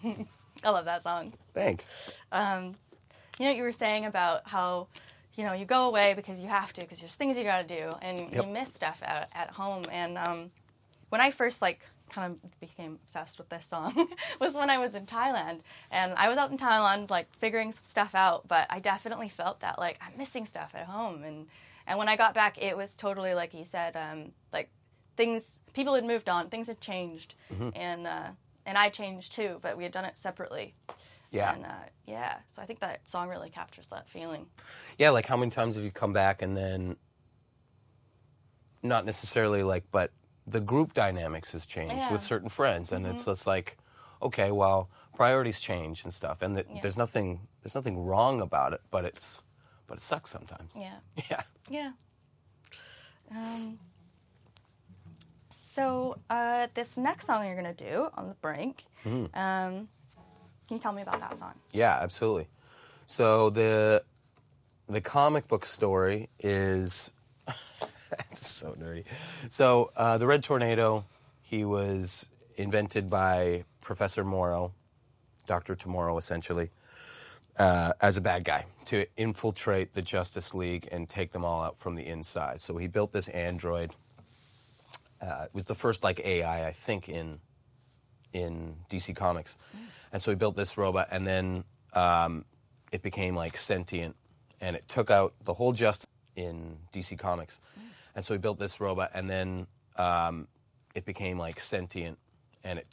I love that song. Thanks. You were saying about how, you go away because you have to, because there's things you got to do, and you miss stuff at home. And when I first, kind of became obsessed with this song was when I was in Thailand. And I was out in Thailand, figuring some stuff out, but I definitely felt that, I'm missing stuff at home. And when I got back, it was totally, like you said, people had moved on, things had changed, and I changed too, but we had done it separately. Yeah. And, so I think that song really captures that feeling. Yeah, how many times have you come back and then, not necessarily but the group dynamics has changed with certain friends, and it's just okay, well, priorities change and stuff, and there's nothing wrong about it, but it sucks sometimes. Yeah. Yeah. So this next song you're going to do, On the Brink, can you tell me about that song? Yeah, absolutely. So the comic book story is it's so nerdy. So the Red Tornado, he was invented by Professor Morrow, Dr. Tomorrow essentially, as a bad guy to infiltrate the Justice League and take them all out from the inside. So he built this android. It was the first AI, I think, in DC Comics. And so he built this robot, and then it became sentient, and it took out the whole Justice in DC Comics. And so he built this robot, and then it became sentient, and it